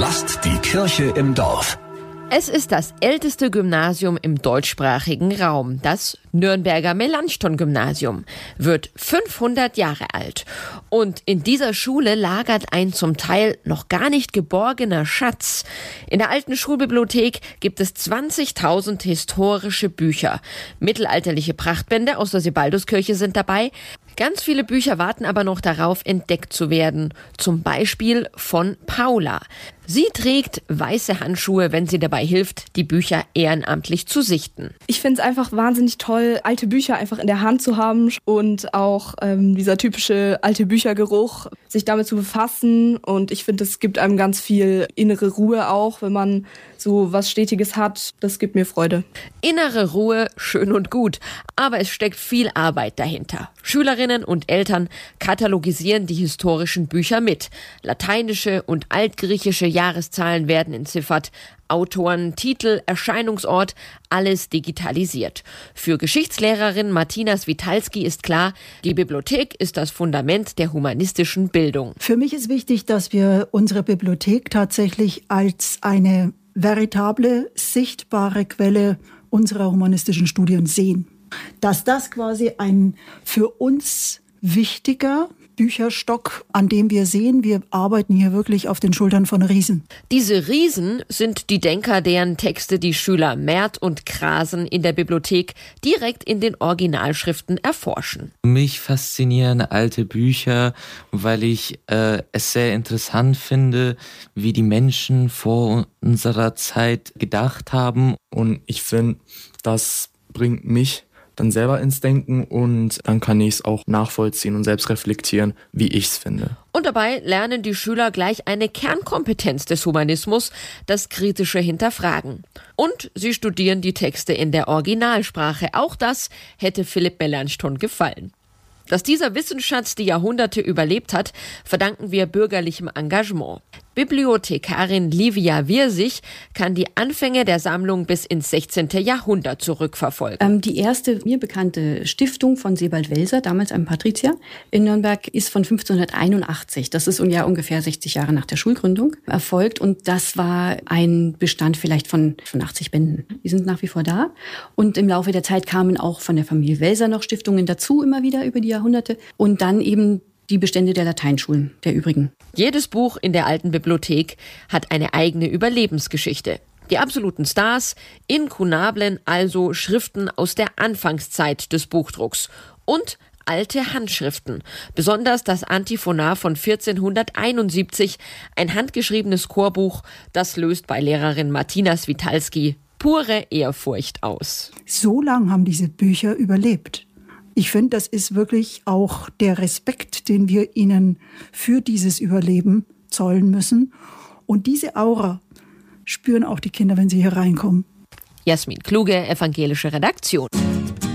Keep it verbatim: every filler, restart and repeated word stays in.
Lasst die Kirche im Dorf. Es ist das älteste Gymnasium im deutschsprachigen Raum. Das Nürnberger Melanchthon-Gymnasium wird fünfhundert Jahre alt. Und in dieser Schule lagert ein zum Teil noch gar nicht geborgener Schatz. In der alten Schulbibliothek gibt es zwanzigtausend historische Bücher. Mittelalterliche Prachtbände aus der Sebalduskirche sind dabei. Ganz viele Bücher warten aber noch darauf, entdeckt zu werden. Zum Beispiel von Paula. Sie trägt weiße Handschuhe, wenn sie dabei hilft, die Bücher ehrenamtlich zu sichten. Ich finde es einfach wahnsinnig toll, alte Bücher einfach in der Hand zu haben und auch ähm, dieser typische alte Büchergeruch, sich damit zu befassen. Und ich finde, es gibt einem ganz viel innere Ruhe auch, wenn man so was Stetiges hat. Das gibt mir Freude. Innere Ruhe, schön und gut. Aber es steckt viel Arbeit dahinter. Schülerinnen und Eltern katalogisieren die historischen Bücher mit. Lateinische und altgriechische Jahreszahlen werden entziffert. Autoren, Titel, Erscheinungsort, alles digitalisiert. Für Geschichtslehrerin Martina Switalski ist klar, die Bibliothek ist das Fundament der humanistischen Bildung. Für mich ist wichtig, dass wir unsere Bibliothek tatsächlich als eine veritable, sichtbare Quelle unserer humanistischen Studien sehen. Dass das quasi ein für uns wichtiger Bücherstock, an dem wir sehen, wir arbeiten hier wirklich auf den Schultern von Riesen. Diese Riesen sind die Denker, deren Texte die Schüler Merth und Krasen in der Bibliothek direkt in den Originalschriften erforschen. Mich faszinieren alte Bücher, weil ich äh, es sehr interessant finde, wie die Menschen vor unserer Zeit gedacht haben. Und ich finde, das bringt mich dann selber ins Denken und dann kann ich es auch nachvollziehen und selbst reflektieren, wie ich es finde. Und dabei lernen die Schüler gleich eine Kernkompetenz des Humanismus, das kritische Hinterfragen. Und sie studieren die Texte in der Originalsprache. Auch das hätte Philipp Melanchthon gefallen. Dass dieser Wissensschatz die Jahrhunderte überlebt hat, verdanken wir bürgerlichem Engagement. Bibliothekarin Livia Wirsig kann die Anfänge der Sammlung bis ins sechzehnte. Jahrhundert zurückverfolgen. Ähm, die erste mir bekannte Stiftung von Sebald Welser, damals einem Patrizier in Nürnberg, ist von fünfzehnhunderteinundachtzig. Das ist ja ungefähr sechzig Jahre nach der Schulgründung erfolgt. Und das war ein Bestand vielleicht von fünfundachtzig Bänden. Die sind nach wie vor da. Und im Laufe der Zeit kamen auch von der Familie Welser noch Stiftungen dazu, immer wieder über die Jahrhunderte. Und dann eben die Bestände der Lateinschulen, der übrigen. Jedes Buch in der alten Bibliothek hat eine eigene Überlebensgeschichte. Die absoluten Stars, Inkunablen, also Schriften aus der Anfangszeit des Buchdrucks. Und alte Handschriften. Besonders das Antiphonar von vierzehnhunderteinundsiebzig, ein handgeschriebenes Chorbuch, das löst bei Lehrerin Martina Switalski pure Ehrfurcht aus. So lang haben diese Bücher überlebt. Ich finde, das ist wirklich auch der Respekt, den wir ihnen für dieses Überleben zollen müssen. Und diese Aura spüren auch die Kinder, wenn sie hier reinkommen. Jasmin Kluge, evangelische Redaktion.